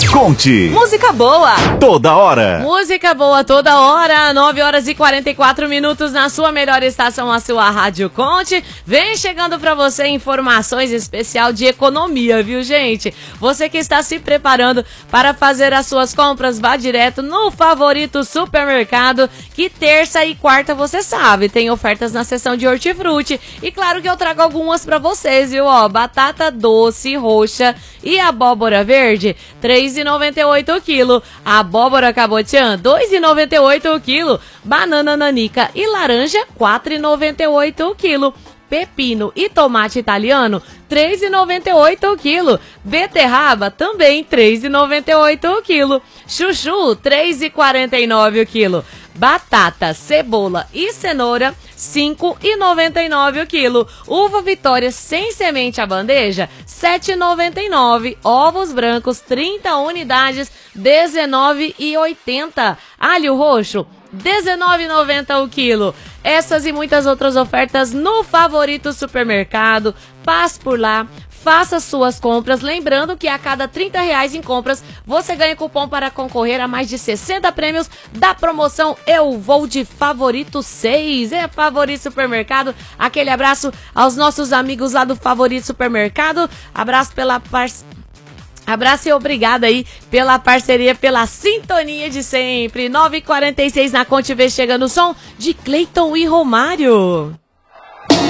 Conte. Música boa. Toda hora. Música boa toda hora. 9h44 na sua melhor estação, a sua Rádio Conte. Vem chegando pra você informações especial de economia, viu, gente? Você que está se preparando para fazer as suas compras, vá direto no Favorito Supermercado, que terça e quarta, você sabe, tem ofertas na seção de hortifruti. E claro que eu trago algumas pra vocês, viu? Ó, batata doce roxa e abóbora verde, R$3,98 o quilo. Abóbora cabotiã, R$2,98 o quilo. Banana nanica e laranja, R$4,98 o quilo. Pepino e tomate italiano, R$3,98 o quilo. Beterraba, também R$3,98 o quilo. Chuchu, R$3,49 o quilo. Batata, cebola e cenoura, R$5,99 o quilo. Uva Vitória sem semente à bandeja, R$7,99. Ovos brancos, 30 unidades, R$19,80. Alho roxo, R$19,90 o quilo. Essas e muitas outras ofertas no Favorito Supermercado. Passe por lá, faça suas compras. Lembrando que a cada R$30 em compras, você ganha cupom para concorrer a mais de 60 prêmios da promoção Eu Vou de Favorito 6. É Favorito Supermercado. Aquele abraço aos nossos amigos lá do Favorito Supermercado. Abraço e obrigada aí pela parceria, pela sintonia de sempre. 9h46 na Conte V, chega no som de Cleiton e Romário.